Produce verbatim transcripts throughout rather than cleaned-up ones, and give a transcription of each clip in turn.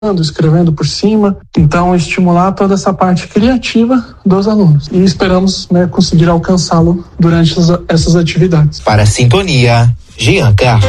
escrevendo por cima, então estimular toda essa parte criativa dos alunos e esperamos, né, conseguir alcançá-lo durante essas atividades. Para a Sintonia, Jean Carlos.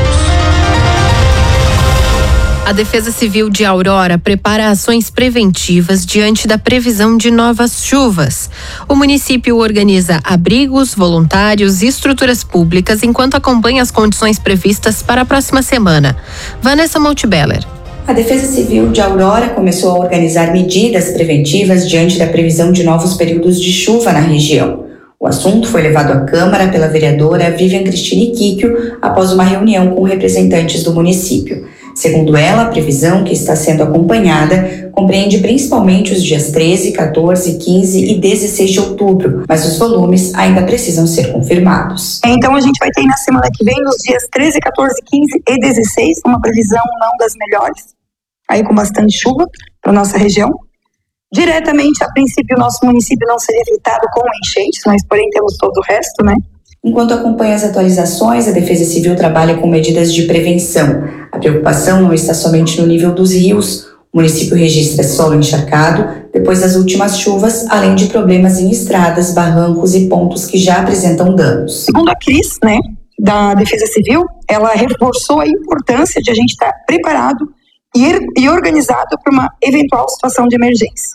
A Defesa Civil de Aurora prepara ações preventivas diante da previsão de novas chuvas. O município organiza abrigos, voluntários e estruturas públicas enquanto acompanha as condições previstas para a próxima semana. Vanessa Multibeller. A Defesa Civil de Aurora começou a organizar medidas preventivas diante da previsão de novos períodos de chuva na região. O assunto foi levado à Câmara pela vereadora Vivian Cristine Kikio após uma reunião com representantes do município. Segundo ela, a previsão que está sendo acompanhada compreende principalmente os dias treze, quatorze, quinze e dezesseis de outubro, mas os volumes ainda precisam ser confirmados. Então a gente vai ter na semana que vem, nos dias treze, quatorze, quinze e dezesseis, uma previsão não das melhores, aí com bastante chuva para nossa região. Diretamente, a princípio, o nosso município não seria afetado com enchentes, mas porém temos todo o resto, né? Enquanto acompanha as atualizações, a Defesa Civil trabalha com medidas de prevenção. A preocupação não está somente no nível dos rios. O município registra solo encharcado depois das últimas chuvas, além de problemas em estradas, barrancos e pontos que já apresentam danos. Segundo a Cris, né, da Defesa Civil, ela reforçou a importância de a gente estar preparado e organizado para uma eventual situação de emergência.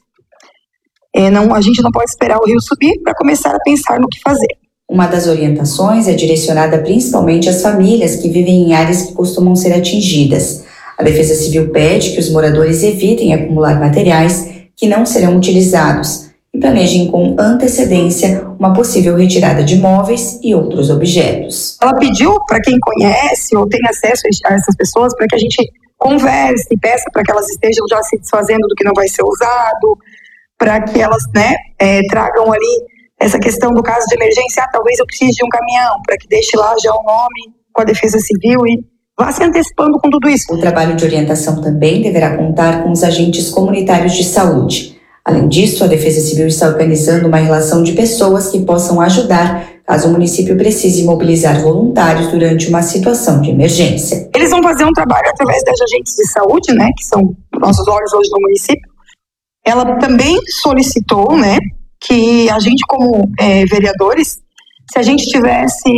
É, não, a gente não pode esperar o rio subir para começar a pensar no que fazer. Uma das orientações é direcionada principalmente às famílias que vivem em áreas que costumam ser atingidas. A Defesa Civil pede que os moradores evitem acumular materiais que não serão utilizados e planejem com antecedência uma possível retirada de móveis e outros objetos. Ela pediu para quem conhece ou tem acesso a essas pessoas para que a gente converse e peça para que elas estejam já se desfazendo do que não vai ser usado, para que elas, né, é, tragam ali essa questão do caso de emergência, ah, talvez eu precise de um caminhão, para que deixe lá já o nome com a Defesa Civil e vá se antecipando com tudo isso. O trabalho de orientação também deverá contar com os agentes comunitários de saúde. Além disso, a Defesa Civil está organizando uma relação de pessoas que possam ajudar caso o município precise mobilizar voluntários durante uma situação de emergência. Eles vão fazer um trabalho através das agentes de saúde, né, que são nossos olhos hoje no município. Ela também solicitou, né, que a gente como é, vereadores, se a gente tivesse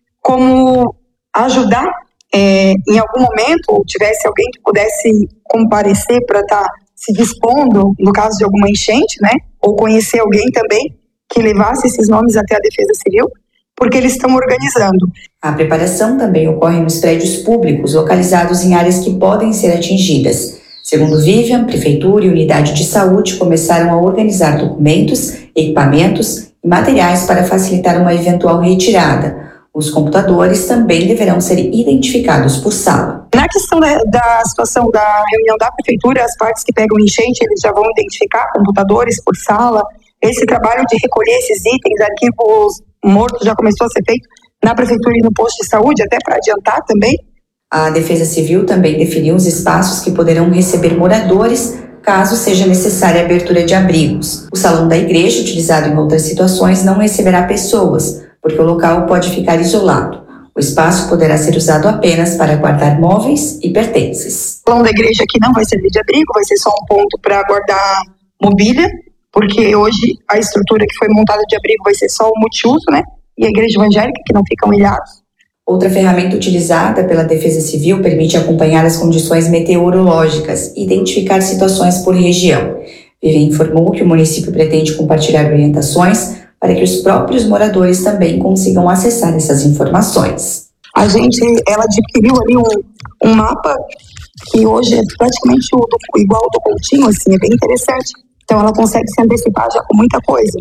como ajudar é, em algum momento, ou tivesse alguém que pudesse comparecer para estar tá se dispondo no caso de alguma enchente, né, ou conhecer alguém também que levasse esses nomes até a Defesa Civil, porque eles estão organizando. A preparação também ocorre nos prédios públicos localizados em áreas que podem ser atingidas. Segundo Vivian, Prefeitura e Unidade de Saúde começaram a organizar documentos, equipamentos e materiais para facilitar uma eventual retirada. Os computadores também deverão ser identificados por sala. Na questão da, da situação da reunião da Prefeitura, as partes que pegam enchente, eles já vão identificar computadores por sala. Esse trabalho de recolher esses itens, arquivos mortos, já começou a ser feito na Prefeitura e no posto de saúde, até para adiantar também. A Defesa Civil também definiu os espaços que poderão receber moradores, caso seja necessária a abertura de abrigos. O salão da igreja, utilizado em outras situações, não receberá pessoas, porque o local pode ficar isolado. O espaço poderá ser usado apenas para guardar móveis e pertences. O salão da igreja aqui não vai servir de abrigo, vai ser só um ponto para guardar mobília, porque hoje a estrutura que foi montada de abrigo vai ser só o multiuso, né? E a igreja evangélica, que não ficam ilhados. Outra ferramenta utilizada pela Defesa Civil permite acompanhar as condições meteorológicas e identificar situações por região. Vivian informou que o município pretende compartilhar orientações para que os próprios moradores também consigam acessar essas informações. A gente, ela adquiriu ali um, um mapa que hoje é praticamente o do, igual ao do Coutinho, assim, é bem interessante. Então ela consegue se antecipar já com muita coisa.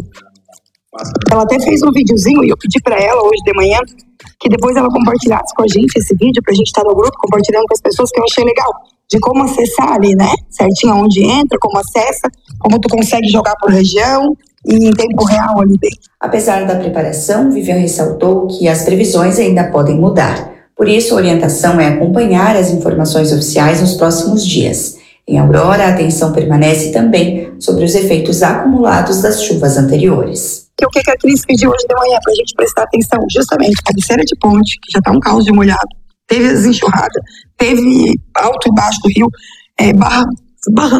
Ela até fez um videozinho e eu pedi para ela hoje de manhã que depois ela compartilhasse com a gente esse vídeo pra gente estar no grupo compartilhando com as pessoas, que eu achei legal, de como acessar ali, né, certinho onde entra, como acessa, como tu consegue jogar por região e em tempo real ali dentro. Apesar da preparação, Vivian ressaltou que as previsões ainda podem mudar. Por isso, a orientação é acompanhar as informações oficiais nos próximos dias. Em Aurora, a atenção permanece também sobre os efeitos acumulados das chuvas anteriores. O que a Cris pediu hoje de manhã para a gente prestar atenção? Justamente a cabeceira de ponte, que já está um caos de molhado, teve as enxurradas, teve alto e baixo do rio, é, barra barrando